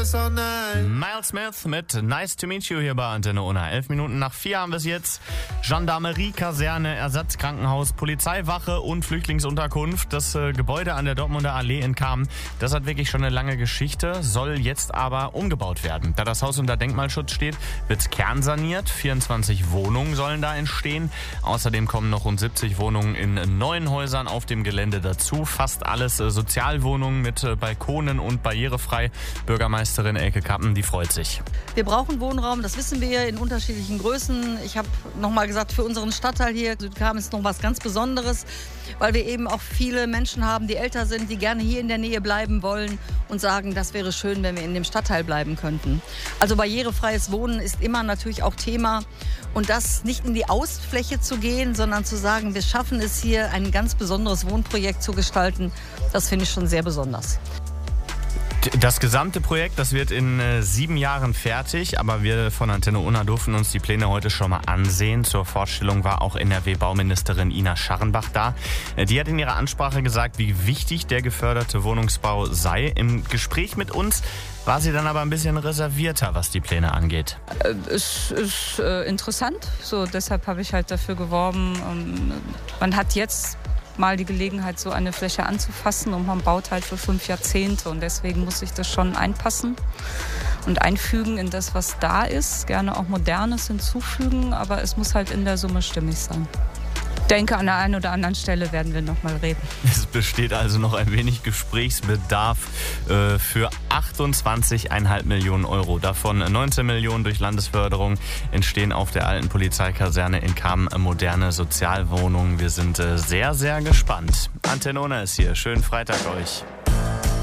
us all night. Miles Smith mit Nice to Meet You hier bei Antenne Unna. 11 Minuten nach 4 haben wir es jetzt. Gendarmerie, Kaserne, Ersatzkrankenhaus, Polizeiwache und Flüchtlingsunterkunft. Das Gebäude an der Dortmunder Allee in Kamen, das hat wirklich schon eine lange Geschichte, soll jetzt aber umgebaut werden. Da das Haus unter Denkmalschutz steht, wird es kernsaniert. 24 Wohnungen sollen da entstehen. Außerdem kommen noch rund 70 Wohnungen in neuen Häusern auf dem Gelände dazu. Fast alles Sozialwohnungen mit Balkonen und barrierefrei. Bürgermeisterin Elke Kappen, die freut sich. Wir brauchen Wohnraum, das wissen wir, in unterschiedlichen Größen. Ich habe nochmal gesagt, für unseren Stadtteil hier Südkamen ist noch was ganz Besonderes, weil wir eben auch viele Menschen haben, die älter sind, die gerne hier in der Nähe bleiben wollen und sagen, das wäre schön, wenn wir in dem Stadtteil bleiben könnten. Also barrierefreies Wohnen ist immer natürlich auch Thema. Und das nicht in die Ausfläche zu gehen, sondern zu sagen, wir schaffen es hier, ein ganz besonderes Wohnprojekt zu gestalten, das finde ich schon sehr besonders. Das gesamte Projekt, das wird in 7 Jahren fertig, aber wir von Antenne Unna durften uns die Pläne heute schon mal ansehen. Zur Vorstellung war auch NRW-Bauministerin Ina Scharrenbach da. Die hat in ihrer Ansprache gesagt, wie wichtig der geförderte Wohnungsbau sei. Im Gespräch mit uns war sie dann aber ein bisschen reservierter, was die Pläne angeht. Es ist interessant, so, deshalb habe ich halt dafür geworben. Man hat jetzt mal die Gelegenheit, so eine Fläche anzufassen und man baut halt für 5 Jahrzehnte und deswegen muss ich das schon einpassen und einfügen in das, was da ist, gerne auch Modernes hinzufügen, aber es muss halt in der Summe stimmig sein. Ich denke, an der einen oder anderen Stelle werden wir noch mal reden. Es besteht also noch ein wenig Gesprächsbedarf für 28,5 Millionen Euro. Davon 19 Millionen durch Landesförderung entstehen auf der alten Polizeikaserne in Kamen moderne Sozialwohnungen. Wir sind sehr, sehr gespannt. Antenne Unna ist hier. Schönen Freitag euch.